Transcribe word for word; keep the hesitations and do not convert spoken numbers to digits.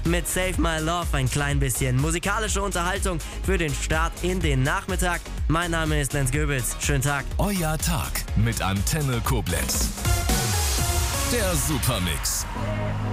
mit Save My Love ein klein bisschen musikalische Unterhaltung für den Start in den Nachmittag. Mein Name ist Lenz Göbels. Schönen Tag. Euer Tag mit Antenne Koblenz. Der Supermix.